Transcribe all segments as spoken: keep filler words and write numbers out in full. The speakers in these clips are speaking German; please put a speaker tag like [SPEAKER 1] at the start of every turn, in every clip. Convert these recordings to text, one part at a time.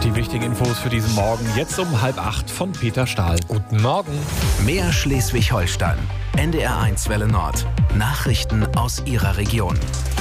[SPEAKER 1] Die wichtigen Infos für diesen Morgen jetzt um halb acht von Peter Stahl.
[SPEAKER 2] Guten Morgen.
[SPEAKER 3] Mehr Schleswig-Holstein. N D R eins Welle Nord. Nachrichten aus Ihrer Region.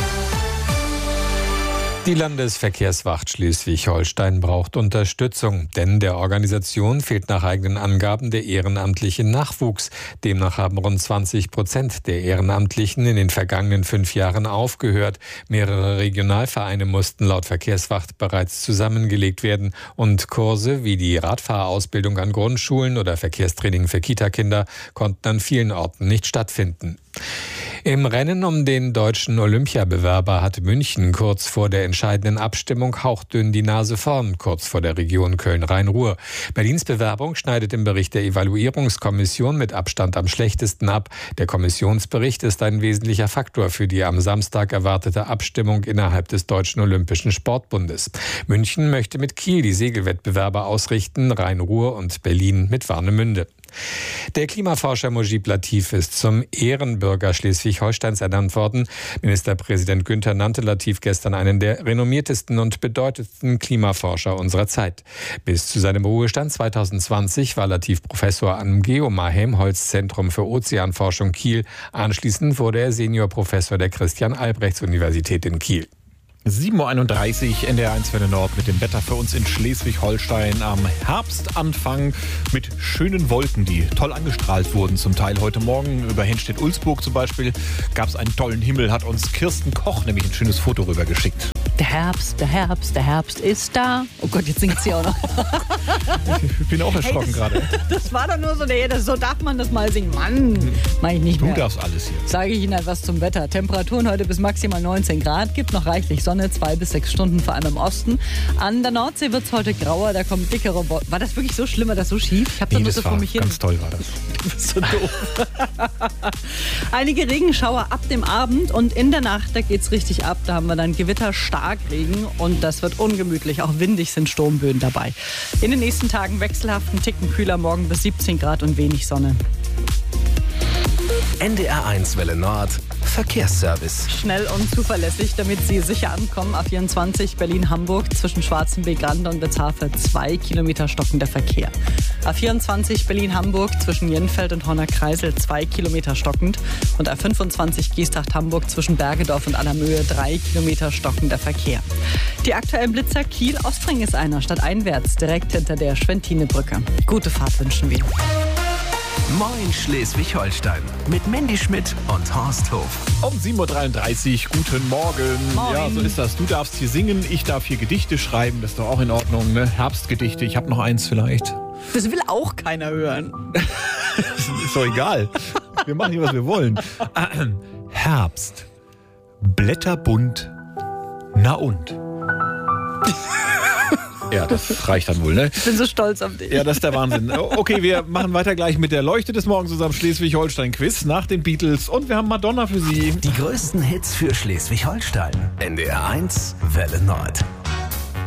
[SPEAKER 2] Die Landesverkehrswacht Schleswig-Holstein braucht Unterstützung, denn der Organisation fehlt nach eigenen Angaben der ehrenamtliche Nachwuchs. Demnach haben rund zwanzig Prozent der Ehrenamtlichen in den vergangenen fünf Jahren aufgehört. Mehrere Regionalvereine mussten laut Verkehrswacht bereits zusammengelegt werden und Kurse wie die Radfahrerausbildung an Grundschulen oder Verkehrstraining für Kitakinder konnten an vielen Orten nicht stattfinden. Im Rennen um den deutschen Olympiabewerber hat München kurz vor der entscheidenden Abstimmung hauchdünn die Nase vorn, kurz vor der Region Köln-Rhein-Ruhr. Berlins Bewerbung schneidet im Bericht der Evaluierungskommission mit Abstand am schlechtesten ab. Der Kommissionsbericht ist ein wesentlicher Faktor für die am Samstag erwartete Abstimmung innerhalb des Deutschen Olympischen Sportbundes. München möchte mit Kiel die Segelwettbewerbe ausrichten, Rhein-Ruhr und Berlin mit Warnemünde. Der Klimaforscher Mujib Latif ist zum Ehrenbürger Schleswig-Holsteins ernannt worden. Ministerpräsident Günther nannte Latif gestern einen der renommiertesten und bedeutendsten Klimaforscher unserer Zeit. Bis zu seinem Ruhestand zweitausendzwanzig war Latif Professor am Geomar-Helmholtz-Zentrum für Ozeanforschung Kiel. Anschließend wurde er Seniorprofessor der Christian-Albrechts-Universität in Kiel.
[SPEAKER 1] sieben Uhr einunddreißig, N D R eins Welle Nord mit dem Wetter für uns in Schleswig-Holstein am Herbstanfang mit schönen Wolken, die toll angestrahlt wurden. Zum Teil heute Morgen über Henstedt-Ulzburg zum Beispiel gab es einen tollen Himmel, hat uns Kirsten Koch nämlich ein schönes Foto rübergeschickt.
[SPEAKER 4] Der Herbst, der Herbst, der Herbst ist da. Oh Gott, jetzt singt sie auch noch.
[SPEAKER 1] Ich bin auch erschrocken
[SPEAKER 4] hey,
[SPEAKER 1] gerade.
[SPEAKER 4] Das war doch nur so, der, das, so darf man das mal singen. Mann, mach ich nicht
[SPEAKER 1] Du
[SPEAKER 4] mehr.
[SPEAKER 1] darfst alles hier.
[SPEAKER 4] Sage ich Ihnen etwas zum Wetter. Temperaturen heute bis maximal neunzehn Grad. Gibt noch reichlich Sonne, zwei bis sechs Stunden, vor allem im Osten. An der Nordsee wird es heute grauer, da kommen dickere Wolken. War das wirklich so schlimm, war das so schief? Ich habe
[SPEAKER 1] Nee,
[SPEAKER 4] nur
[SPEAKER 1] das
[SPEAKER 4] so
[SPEAKER 1] war
[SPEAKER 4] vor mich hin.
[SPEAKER 1] ganz toll war das.
[SPEAKER 4] Du bist so doof. Einige Regenschauer ab dem Abend und in der Nacht, da geht's richtig ab. Da haben wir dann Gewitter, Starkregen und das wird ungemütlich. Auch windig sind Sturmböen dabei. In den nächsten Tagen wechselhaft ein Ticken kühler, morgen bis siebzehn Grad und wenig Sonne.
[SPEAKER 3] N D R eins Welle Nord. Verkehrsservice.
[SPEAKER 4] Schnell und zuverlässig, damit Sie sicher ankommen. A vierundzwanzig Berlin-Hamburg zwischen Schwarzenbeek-Rande und Bezhafe zwei Kilometer stockender Verkehr. A vierundzwanzig Berlin-Hamburg zwischen Jenfeld und Horner-Kreisel zwei Kilometer stockend. Und A fünfundzwanzig Giestacht-Hamburg zwischen Bergedorf und Allermöhe drei Kilometer stockender Verkehr. Die aktuellen Blitzer Kiel-Ostring ist einer, stadteinwärts, direkt hinter der Schwentine-Brücke. Gute Fahrt wünschen wir.
[SPEAKER 3] Moin Schleswig-Holstein mit Mandy Schmidt und Horst Hof.
[SPEAKER 1] Um sieben Uhr dreiunddreißig, guten Morgen.
[SPEAKER 4] Moin.
[SPEAKER 1] Ja, so ist das. Du darfst hier singen, ich darf hier Gedichte schreiben. Das ist doch auch in Ordnung, ne? Herbstgedichte, ich habe noch eins vielleicht.
[SPEAKER 4] Das will auch keiner hören.
[SPEAKER 1] Ist doch egal. Wir machen hier, was wir wollen. Herbst. Blätterbunt. Na und? Ja, das reicht dann wohl, ne?
[SPEAKER 4] Ich bin so stolz auf dich.
[SPEAKER 1] Ja, das ist der Wahnsinn. Okay, wir machen weiter gleich mit der Leuchte des Morgens zusammen Schleswig-Holstein-Quiz nach den Beatles. Und wir haben Madonna für Sie.
[SPEAKER 3] Die größten Hits für Schleswig-Holstein. N D R eins Welle Nord.